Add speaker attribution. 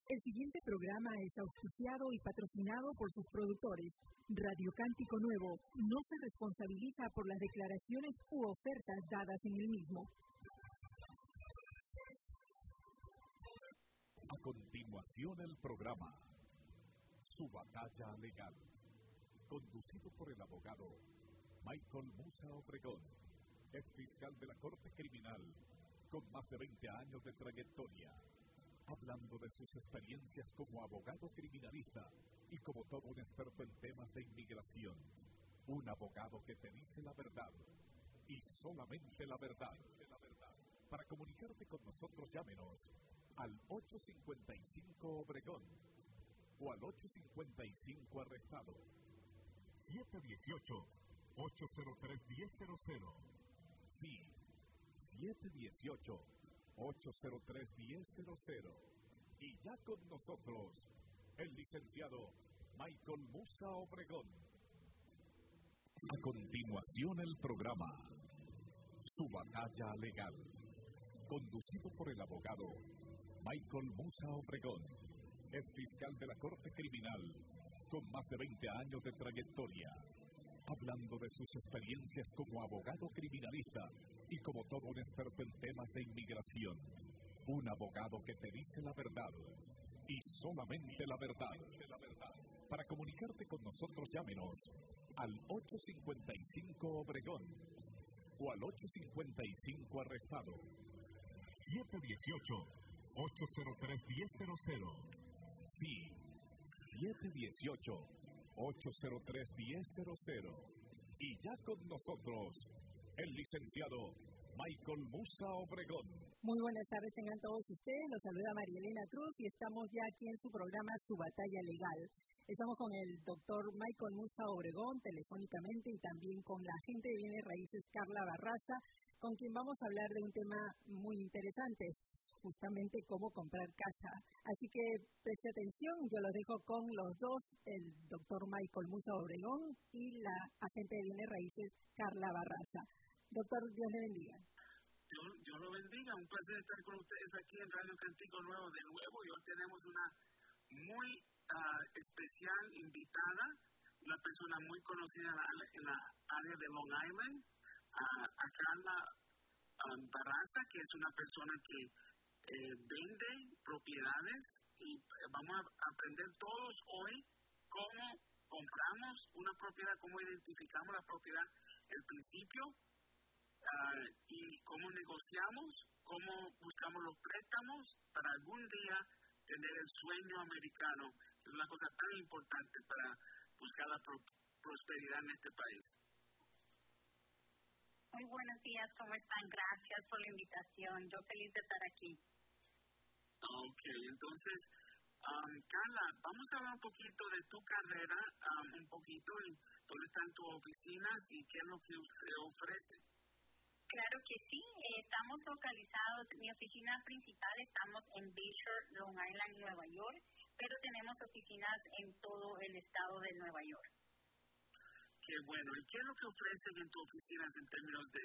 Speaker 1: El siguiente programa es auspiciado y patrocinado por sus productores. Radio Cántico Nuevo no se responsabiliza por las declaraciones u ofertas dadas en el mismo.
Speaker 2: A continuación el programa Su Batalla Legal, conducido por el abogado Michael Musa Obregón, ex fiscal de la Corte Criminal, con más de 20 años de trayectoria, hablando de sus experiencias como abogado criminalista y como todo un experto en temas de inmigración. Un abogado que te dice la verdad, y solamente la verdad. Para comunicarte con nosotros, llámenos al 855 Obregón o al 855 Arrestado. 718-803-1000. Sí, 718-803-1000. Y ya con nosotros, el licenciado Michael Musa Obregón. A continuación el programa Su Batalla Legal, conducido por el abogado Michael Musa Obregón, ex fiscal de la Corte Criminal, con más de 20 años de trayectoria, hablando de sus experiencias como abogado criminalista y como todo un experto en temas de inmigración. Un abogado que te dice la verdad, y solamente la verdad. Para comunicarte con nosotros, llámenos al 855 Obregón o al 855 Arrestado. 718-803-1000. Sí, 718-803-1000. Y ya con nosotros, el licenciado Michael Musa Obregón.
Speaker 1: Muy buenas tardes tengan todos ustedes, los saluda María Elena Cruz y estamos ya aquí en su programa Su Batalla Legal. Estamos con el doctor Michael Musa Obregón telefónicamente y también con la agente de bienes raíces Carla Barraza, con quien vamos a hablar de un tema muy interesante, justamente cómo comprar casa. Así que preste atención, yo los dejo con los dos, el doctor Michael Musa Obregón y la agente de bienes raíces Carla Barraza. Doctor, Dios le bendiga.
Speaker 3: Dios lo bendiga, un placer estar con ustedes aquí en Radio Cántico Nuevo de nuevo, y hoy tenemos una muy especial invitada, una persona muy conocida en la área de Long Island, a Carla Barraza, que es una persona que vende propiedades, y vamos a aprender todos hoy cómo compramos una propiedad, cómo identificamos la propiedad, el principio, y cómo negociamos, cómo buscamos los préstamos para algún día tener el sueño americano, que es una cosa tan importante para buscar la prosperidad en este país.
Speaker 4: Muy buenos días, ¿cómo están? Gracias por la invitación, yo feliz de estar aquí.
Speaker 3: Ok, entonces, Carla, vamos a hablar un poquito de tu carrera, un poquito, y dónde están tus oficinas y qué es lo que usted ofrece.
Speaker 4: Claro que sí, estamos localizados, mi oficina principal estamos en Bayshore, Long Island, Nueva York, pero tenemos oficinas en todo el estado de Nueva York.
Speaker 3: Qué bueno, ¿y qué es lo que ofrecen en tus oficinas en términos de